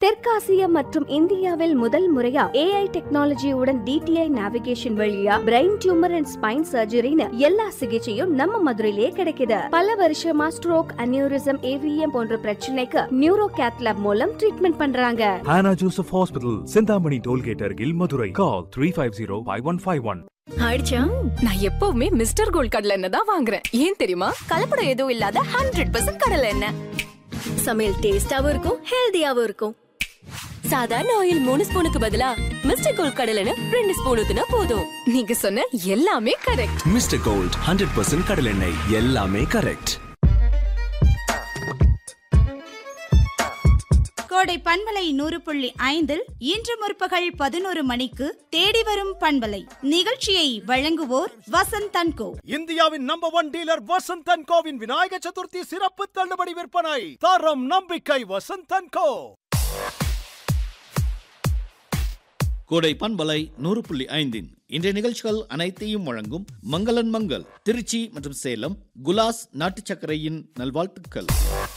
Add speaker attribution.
Speaker 1: தெற்காசியா மற்றும் இந்தியாவில் முதல் முறையா AI டெக்னாலஜியுடன் DTI நேவிகேஷன் வழியா பிரெயின் டியூமர் அண்ட் ஸ்பைன் சர்ஜரின்னு எல்லா சிகிச்சையும் நம்ம மதுரையிலே கிடைக்குது. பல வருஷமா ஸ்ட்ரோக், அனியூரிசம், AVM போன்ற பிரச்சனைக்கு நியூரோ கேத்லாப் மூலம் ட்ரீட்மெண்ட் பண்றாங்க.
Speaker 2: Hannah Joseph Hospital, Sindhamani Tollgate அருகில் மதுரை. Call 350-5151.
Speaker 3: ஆயிடுச்சா? நான் எப்பவுமே மிஸ்டர் கோல்ட் கடலை எண்ணெய் தான் வாங்குறேன். ஏன் தெரியுமா? கலப்படம் எதுவும் இல்லாத 100% கடலை எண்ணெய். சமையல் டேஸ்டாவும் இருக்கும், ஹெல்தியாவும் இருக்கும். சாதாரண ஆயில் 3 ஸ்பூனுக்கு பதிலா மிஸ்டர் கோல்ட் கடலை எண்ணெய் 2 ஸ்பூன் ஊத்துனா போதும். நீங்க சொன்ன எல்லாமே கரெக்ட்.
Speaker 4: மிஸ்டர் கோல்ட் 100% கடலை எண்ணெய், எல்லாமே கரெக்ட்.
Speaker 5: கோடை பண்பலை 100.5 இன்று முற்பகல் 11 மணிக்கு தேடி வரும் பண்பலை நிகழ்ச்சியை வழங்குவோர் வசந்த் அண்ட் கோ.
Speaker 6: இந்தியாவின் number 1 dealer Vasanth and CoWIN Vinayaka Chaturthi சிறப்பு தள்ளுபடி விற்பனை. தரம் நம்பிக்கை வசந்த் அண்ட் கோ.
Speaker 7: கோடை பண்பலை 100.5 இன்றைய நிகழ்ச்சிகள் அனைத்தையும் வழங்கும் மங்களன் மங்கள் திருச்சி மற்றும் சேலம் குலாஸ் நாட்டு சர்க்கரையின் நல்வாழ்த்துக்கள்.